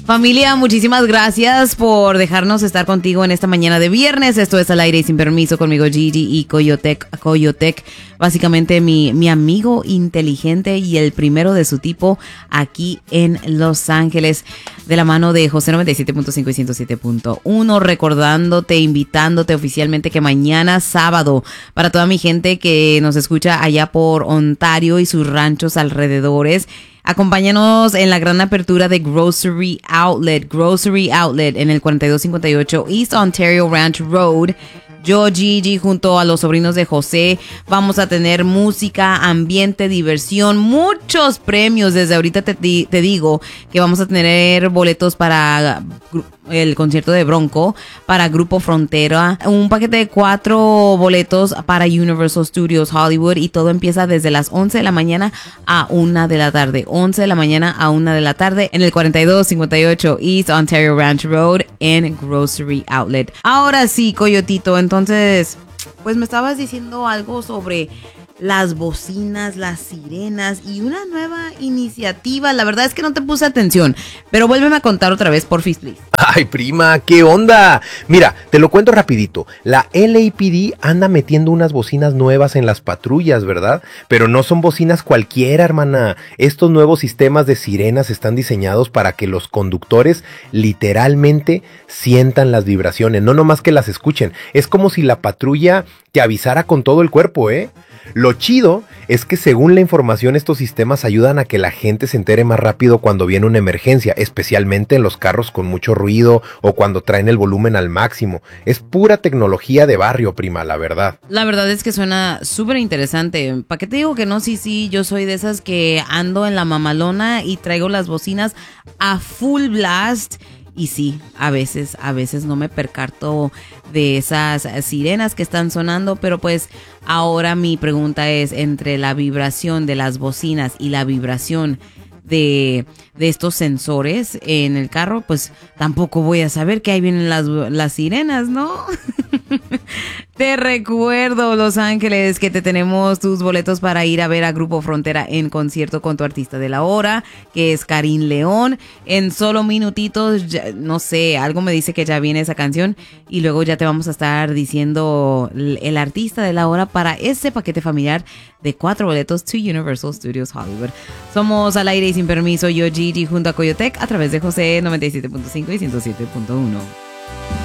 Familia, muchísimas gracias por dejarnos estar contigo en esta mañana de viernes. Esto es Al Aire y Sin Permiso conmigo, Gigi y Coyotec, básicamente mi amigo inteligente y el primero de su tipo aquí en Los Ángeles, de la mano de José 97.5 y 107.1, recordándote, invitándote oficialmente que mañana sábado, para toda mi gente que nos escucha allá por Ontario y sus ranchos alrededores, acompáñanos en la gran apertura de Grocery Outlet en el 4258 East Ontario Ranch Road. Yo, Gigi, junto a los sobrinos de José, vamos a tener música, ambiente, diversión, muchos premios. Desde ahorita te digo que vamos a tener boletos para el concierto de Bronco, para Grupo Frontera, un paquete de 4 boletos para Universal Studios Hollywood, y todo empieza desde las 11 de la mañana a 1 de la tarde. 11 de la mañana a 1 de la tarde en el 4258 East Ontario Ranch Road en Grocery Outlet. Ahora sí, Coyotito, entonces, pues me estabas diciendo algo sobre las bocinas, las sirenas y una nueva iniciativa. La verdad es que no te puse atención, pero vuélveme a contar otra vez, porfis, please. Ay, prima, ¿qué onda? Mira, te lo cuento rapidito. La LAPD anda metiendo unas bocinas nuevas en las patrullas, ¿verdad? Pero no son bocinas cualquiera, hermana. Estos nuevos sistemas de sirenas están diseñados para que los conductores literalmente sientan las vibraciones, no nomás que las escuchen. Es como si la patrulla te avisara con todo el cuerpo, ¿eh? Lo chido es que, según la información, estos sistemas ayudan a que la gente se entere más rápido cuando viene una emergencia, especialmente en los carros con mucho ruido o cuando traen el volumen al máximo. Es pura tecnología de barrio, prima, la verdad. La verdad es que suena súper interesante. ¿Para qué te digo que no? Sí, yo soy de esas que ando en la mamalona y traigo las bocinas a full blast. Y sí, a veces no me percato de esas sirenas que están sonando, pero pues ahora mi pregunta es, entre la vibración de las bocinas y la vibración de estos sensores en el carro, pues tampoco voy a saber que ahí vienen las sirenas, ¿no? Te recuerdo, Los Ángeles, que te tenemos tus boletos para ir a ver a Grupo Frontera en concierto con tu artista de la hora, que es Karim León. En solo minutitos, ya, no sé, algo me dice que ya viene esa canción, y luego ya te vamos a estar diciendo el artista de la hora para ese paquete familiar de 4 boletos to Universal Studios Hollywood. Somos Al Aire y Sin Permiso, yo, Gigi, junto a Coyotec, a través de José 97.5 y 107.1.